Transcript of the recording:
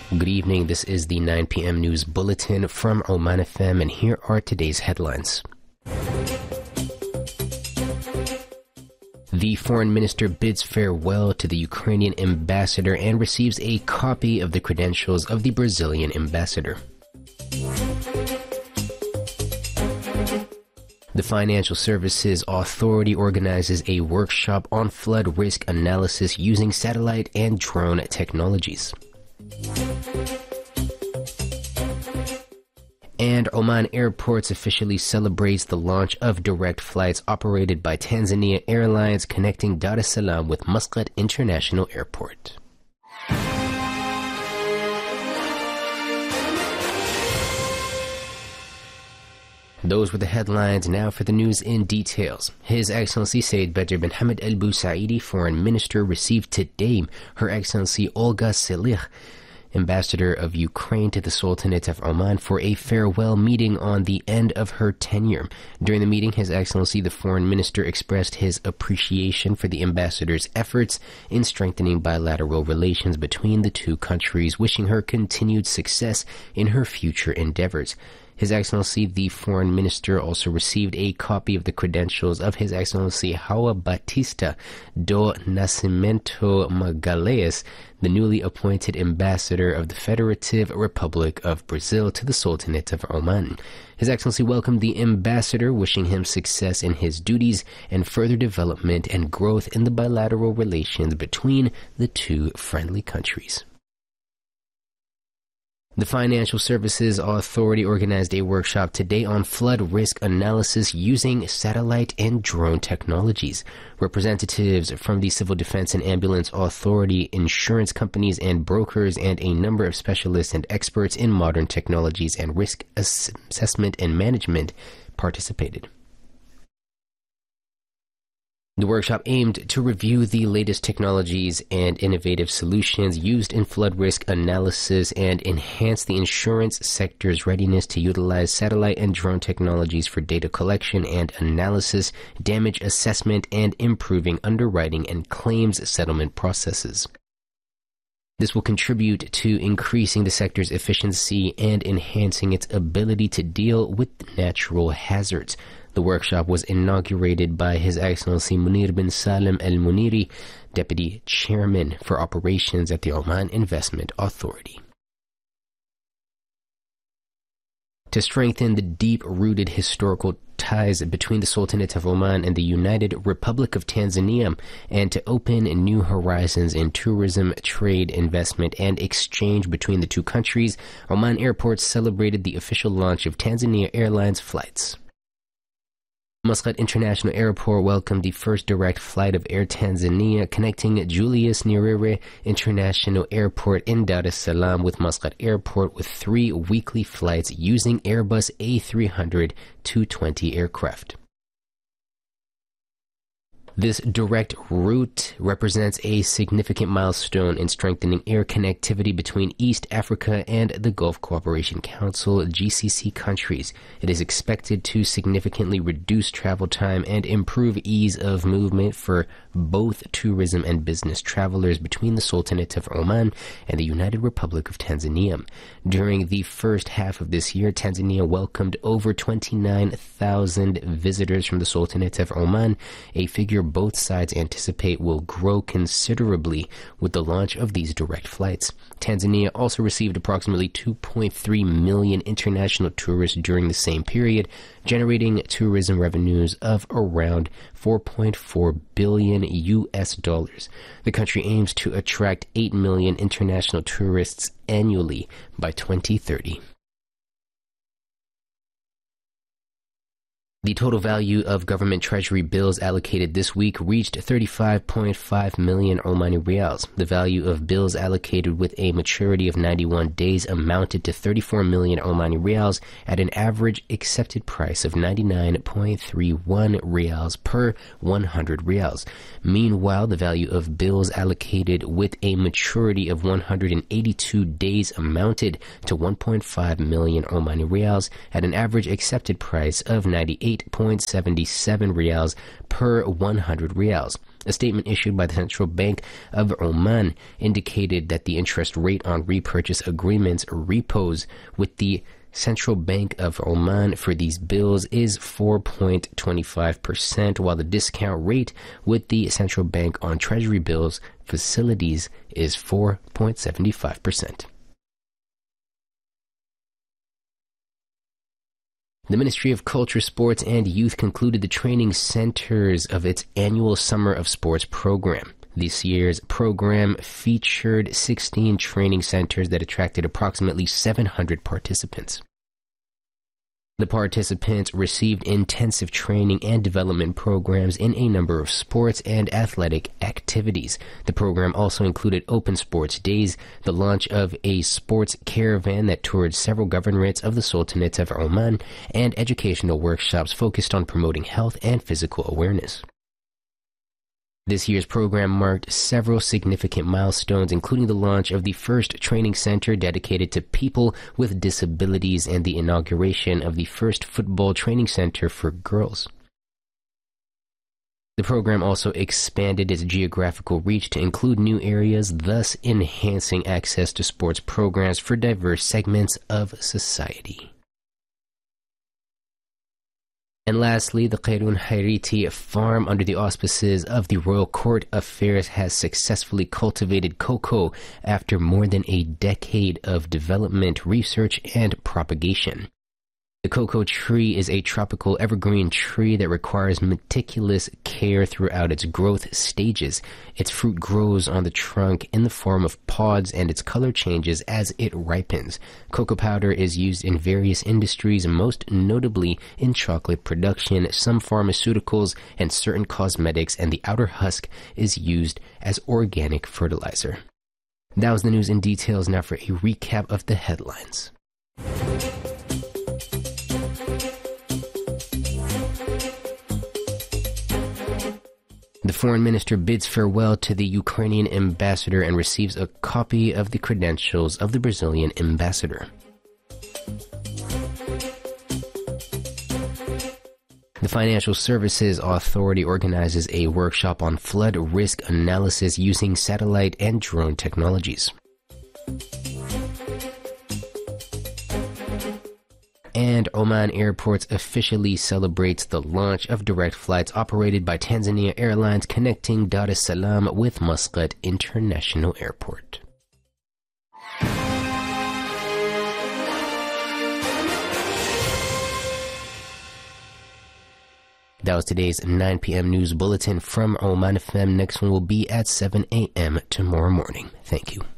Good evening, this is the 9 p.m. news bulletin from Oman FM, and here are today's headlines. The foreign minister bids farewell to the Ukrainian ambassador and receives a copy of the credentials of the Brazilian ambassador. The Financial Services Authority organizes a workshop on flood risk analysis using satellite and drone technologies. And Oman Airports officially celebrates the launch of direct flights operated by Tanzania Airlines connecting Dar es Salaam with Muscat International Airport. Those were the headlines. Now for the news in details. His Excellency Said Badr bin Hamad Al Busaidi, Foreign Minister, received today Her Excellency Olga Selikh, Ambassador of Ukraine to the Sultanate of Oman, for a farewell meeting on the end of her tenure. During the meeting, His Excellency the Foreign Minister expressed his appreciation for the ambassador's efforts in strengthening bilateral relations between the two countries, wishing her continued success in her future endeavors. His Excellency the Foreign Minister also received a copy of the credentials of His Excellency João Batista do Nascimento Magalhães, the newly appointed ambassador of the Federative Republic of Brazil to the Sultanate of Oman. His Excellency welcomed the ambassador, wishing him success in his duties and further development and growth in the bilateral relations between the two friendly countries. The Financial Services Authority organized a workshop today on flood risk analysis using satellite and drone technologies. Representatives from the Civil Defense and Ambulance Authority, insurance companies and brokers, and a number of specialists and experts in modern technologies and risk assessment and management participated. The workshop aimed to review the latest technologies and innovative solutions used in flood risk analysis and enhance the insurance sector's readiness to utilize satellite and drone technologies for data collection and analysis, damage assessment, and improving underwriting and claims settlement processes. This will contribute to increasing the sector's efficiency and enhancing its ability to deal with natural hazards. The workshop was inaugurated by His Excellency Munir bin Salem Al Muniri, Deputy Chairman for Operations at the Oman Investment Authority. To strengthen the deep-rooted historical ties between the Sultanate of Oman and the United Republic of Tanzania, and to open new horizons in tourism, trade, investment, and exchange between the two countries, Oman Airports celebrated the official launch of Tanzania Airlines flights. Muscat International Airport welcomed the first direct flight of Air Tanzania connecting Julius Nyerere International Airport in Dar es Salaam with Muscat Airport, with 3 weekly flights using Airbus A300-220 aircraft. This direct route represents a significant milestone in strengthening air connectivity between East Africa and the Gulf Cooperation Council (GCC) countries. It is expected to significantly reduce travel time and improve ease of movement for both tourism and business travelers between the Sultanate of Oman and the United Republic of Tanzania. During the first half of this year, Tanzania welcomed over 29,000 visitors from the Sultanate of Oman, a figure both sides anticipate will grow considerably with the launch of these direct flights. Tanzania also received approximately 2.3 million international tourists during the same period, generating tourism revenues of around $4.4 billion. The country aims to attract 8 million international tourists annually by 2030. The total value of government treasury bills allocated this week reached 35.5 million Omani Rials. The value of bills allocated with a maturity of 91 days amounted to 34 million Omani Rials at an average accepted price of 99.31 Rials per 100 Rials. Meanwhile, the value of bills allocated with a maturity of 182 days amounted to 1.5 million Omani Rials at an average accepted price of 98.77 Rials per 100 Rials. A statement issued by the Central Bank of Oman indicated that the interest rate on repurchase agreements, repos, with the Central Bank of Oman for these bills is 4.25%, while the discount rate with the Central Bank on Treasury bills facilities is 4.75%. The Ministry of Culture, Sports, and Youth concluded the training centers of its annual Summer of Sports program. This year's program featured 16 training centers that attracted approximately 700 participants. The participants received intensive training and development programs in a number of sports and athletic activities. The program also included open sports days, the launch of a sports caravan that toured several governorates of the Sultanate of Oman, and educational workshops focused on promoting health and physical awareness. This year's program marked several significant milestones, including the launch of the first training center dedicated to people with disabilities and the inauguration of the first football training center for girls. The program also expanded its geographical reach to include new areas, thus enhancing access to sports programs for diverse segments of society. And lastly, the Khairun Hairiti farm under the auspices of the Royal Court Affairs has successfully cultivated cocoa after more than a decade of development, research, and propagation. The cocoa tree is a tropical evergreen tree that requires meticulous care throughout its growth stages. Its fruit grows on the trunk in the form of pods, and its color changes as it ripens. Cocoa powder is used in various industries, most notably in chocolate production, some pharmaceuticals, and certain cosmetics, and the outer husk is used as organic fertilizer. That was the news in details. Now for a recap of the headlines. The foreign minister bids farewell to the Ukrainian ambassador and receives a copy of the credentials of the Brazilian ambassador. The Financial Services Authority organizes a workshop on flood risk analysis using satellite and drone technologies. And Oman Airports officially celebrates the launch of direct flights operated by Tanzania Airlines connecting Dar es Salaam with Muscat International Airport. That was today's 9 p.m. news bulletin from Oman FM. Next one will be at 7 a.m. tomorrow morning. Thank you.